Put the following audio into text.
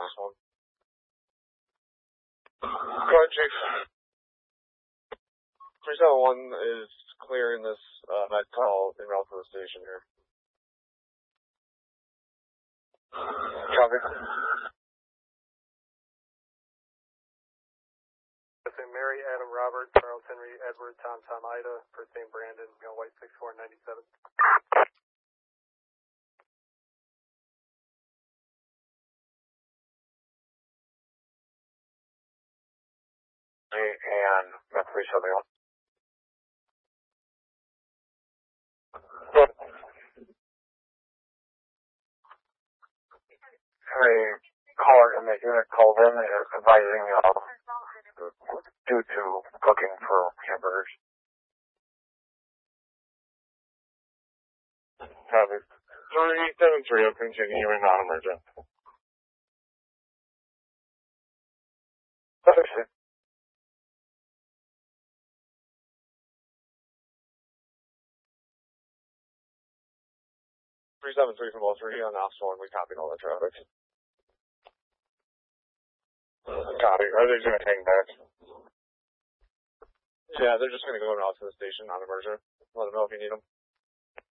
last one. Go ahead, Chief. 371 is clearing this med call en route to the station here. Copy. Mary, Adam, Robert, Charles, Henry, Edward, Tom, Ida, for St. Brandon, White 6497. And Met 371. A caller in the unit called in advising due to cooking for hamburgers. Copy. 373, I'm continuing non-emergent. Understood. 373 from all three on Osborne, we copied all the traffic. Copy. Are they just going to hang back? Yeah, they're just going to go out to the station, non-emergent. Let them know if you need them.